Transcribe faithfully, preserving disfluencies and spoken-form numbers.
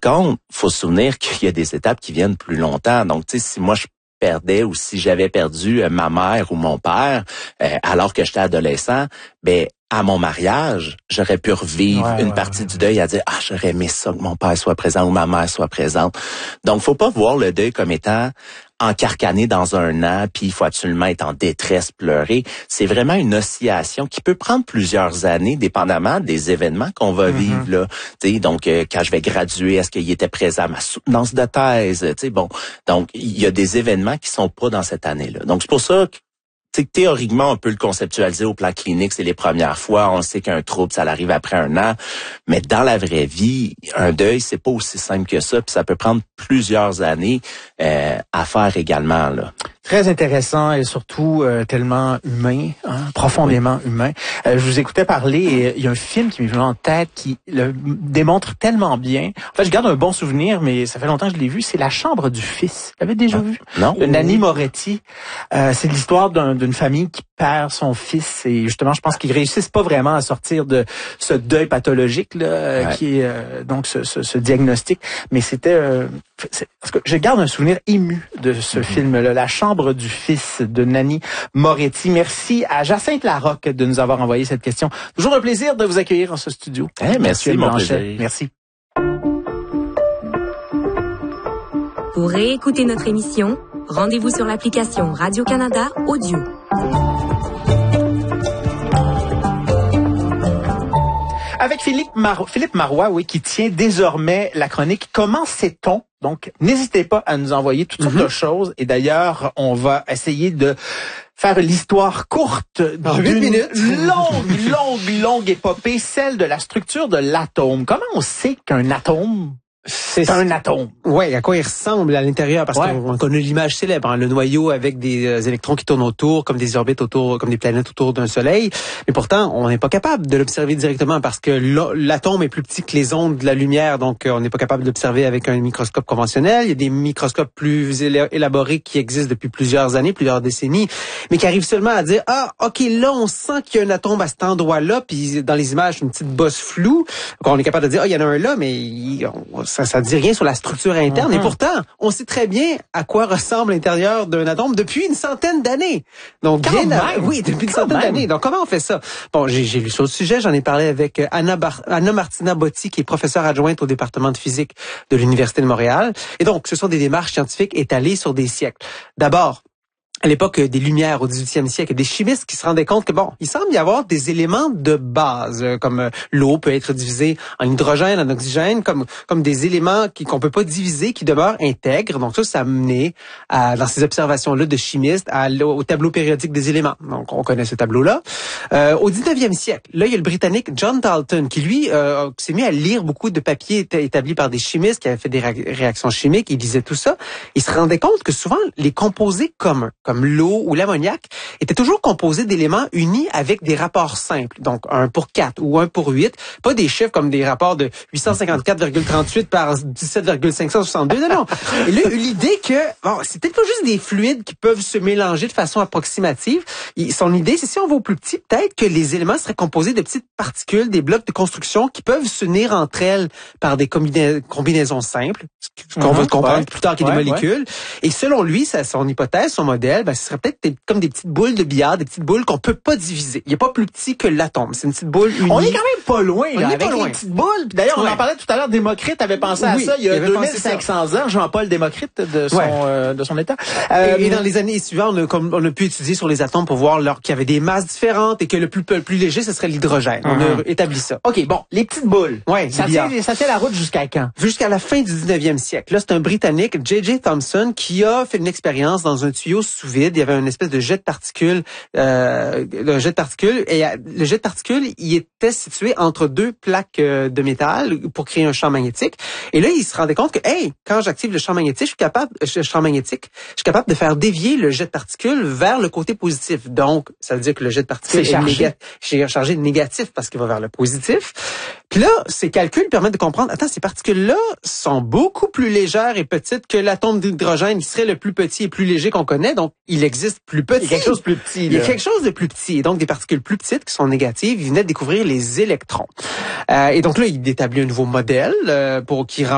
contre, faut se souvenir qu'il y a des étapes qui viennent plus longtemps. Donc, tu sais, si moi je perdais ou si j'avais perdu euh, ma mère ou mon père euh, alors que j'étais adolescent, ben à mon mariage, j'aurais pu revivre ouais, une ouais, partie ouais. du deuil à dire ah j'aurais aimé ça que mon père soit présent ou ma mère soit présente. Donc faut pas voir le deuil comme étant encarcané dans un an, puis il faut absolument être en détresse, pleurer. C'est vraiment une oscillation qui peut prendre plusieurs années, dépendamment des événements qu'on va mm-hmm. vivre là. Tu sais, donc euh, quand je vais graduer, est-ce qu'il était présent à ma soutenance de thèse? Tu sais, bon, donc il y a des événements qui sont pas dans cette année-là. Donc c'est pour ça que c'est que théoriquement, on peut le conceptualiser au plan clinique, c'est les premières fois. On sait qu'un trouble, ça arrive après un an. Mais dans la vraie vie, un deuil, c'est pas aussi simple que ça. Puis ça peut prendre plusieurs années euh, à faire également, là. Très intéressant et surtout euh, tellement humain, hein, profondément oui. humain. Euh, je vous écoutais parler et il y a un film qui m'est venu en tête qui le démontre tellement bien. En fait, je garde un bon souvenir, mais ça fait longtemps que je l'ai vu. C'est La Chambre du Fils. Vous l'avez déjà ah, vu? Non. De Nanni Moretti. Euh, c'est l'histoire d'un, d'une famille qui perd son fils et justement, je pense qu'ils réussissent pas vraiment à sortir de ce deuil pathologique là, ouais. qui est euh, donc ce, ce, ce diagnostic. Mais c'était euh, c'est, parce que je garde un souvenir ému de ce mm-hmm. film-là, La Chambre du Fils de Nanni Moretti. Merci à Jacinthe Larocque de nous avoir envoyé cette question. Toujours un plaisir de vous accueillir en ce studio. Hey, merci, mon plaisir. Merci. Pour réécouter notre émission, rendez-vous sur l'application Radio-Canada Audio. Avec Philippe, Mar- Philippe Marois, oui, qui tient désormais la chronique Comment sait-on? Donc, n'hésitez pas à nous envoyer toutes sortes mm-hmm. de choses. Et d'ailleurs, on va essayer de faire l'histoire courte en d'une huit minutes. longue, longue, longue épopée, celle de la structure de l'atome. Comment on sait qu'un atome, c'est, c'est un atome? Oui, à quoi il ressemble à l'intérieur, parce ouais. qu'on connaît l'image célèbre, hein, le noyau avec des euh, électrons qui tournent autour, comme des orbites autour, comme des planètes autour d'un soleil. Mais pourtant, on n'est pas capable de l'observer directement parce que l'atome est plus petit que les ondes de la lumière, donc euh, on n'est pas capable de l'observer avec un microscope conventionnel. Il y a des microscopes plus élaborés qui existent depuis plusieurs années, plusieurs décennies, mais qui arrivent seulement à dire, ah, ok, là, on sent qu'il y a un atome à cet endroit-là, puis dans les images, une petite bosse floue. Donc, on est capable de dire, ah, il y en a un là, mais il, on, ça, ça dit rien sur la structure interne. Mm-hmm. Et pourtant, on sait très bien à quoi ressemble l'intérieur d'un atome depuis une centaine d'années. Donc, Quand bien, même. À, oui, depuis une Quand centaine même. d'années. Donc, comment on fait ça? Bon, j'ai, j'ai lu sur le sujet, j'en ai parlé avec Anna, Bar- Anna Martina Botti, qui est professeure adjointe au département de physique de l'Université de Montréal. Et donc, ce sont des démarches scientifiques étalées sur des siècles. D'abord, à l'époque des Lumières, au dix-huitième siècle, des chimistes qui se rendaient compte que, bon, il semble y avoir des éléments de base, comme euh, l'eau peut être divisée en hydrogène, en oxygène, comme comme des éléments qui qu'on peut pas diviser, qui demeurent intègres. Donc ça, ça a mené, à, dans ces observations-là de chimistes, à, au tableau périodique des éléments. Donc on connaît ce tableau-là. Euh, au dix-neuvième siècle, là, il y a le Britannique John Dalton, qui lui euh, s'est mis à lire beaucoup de papiers établis par des chimistes qui avaient fait des ré- réactions chimiques. Il lisait tout ça. Il se rendait compte que souvent, les composés communs, comme l'eau ou l'ammoniac, étaient toujours composés d'éléments unis avec des rapports simples. Donc, un pour quatre ou un pour huit. Pas des chiffres comme des rapports de huit cent cinquante-quatre virgule trente-huit par dix-sept virgule cinq cent soixante-deux. Non, non. Et là, l'idée que, bon, c'est peut-être pas juste des fluides qui peuvent se mélanger de façon approximative. Son idée, c'est si on va au plus petit, peut-être que les éléments seraient composés de petites particules, des blocs de construction qui peuvent s'unir entre elles par des combina- combinaisons simples, qu'on mm-hmm. va comprendre ouais. plus tard qu'il y a ouais, des molécules. Ouais. Et selon lui, ça, son hypothèse, son modèle, ben, ce serait peut-être des, comme des petites boules de billard, des petites boules qu'on peut pas diviser. Il est pas plus petit que l'atome. C'est une petite boule unie. On est quand même pas loin, là, avec pas loin. les petites boules. Puis d'ailleurs, ouais. on en parlait tout à l'heure, Démocrite avait pensé à oui, ça il y a il deux mille cinq cents ans, Jean-Paul Démocrite de son, ouais. euh, de son état. Euh, et, et dans les années suivantes, on a, comme, on a pu étudier sur les atomes pour voir leur, qu'il y avait des masses différentes et que le plus, le plus léger, ce serait l'hydrogène. Uh-huh. On a établi ça. OK, bon, les petites boules. Ouais, ça tient, ça tient la route jusqu'à quand? Jusqu'à la fin du dix-neuvième siècle. Là, c'est un Britannique, J J Thomson, qui a fait une expérience dans un tuyau sous vide. Il y avait une espèce de jet de particules, euh, le jet de particules, et le jet de particules, il était situé entre deux plaques de métal pour créer un champ magnétique. Et là, il se rendait compte que, hey, quand j'active le champ magnétique, je suis capable, le champ magnétique, je suis capable de faire dévier le jet de particules vers le côté positif. Donc, ça veut dire que le jet de particules est, est négatif, chargé de négatif parce qu'il va vers le positif. Puis là, ces calculs permettent de comprendre, attends, ces particules-là sont beaucoup plus légères et petites que l'atome d'hydrogène, qui serait le plus petit et plus léger qu'on connaît. Donc, il existe plus petit. Il y a quelque chose de plus petit. Là. Il y a quelque chose de plus petit. Et donc, des particules plus petites qui sont négatives, il venait de découvrir les électrons. Euh, et donc là, il établit un nouveau modèle euh, pour qui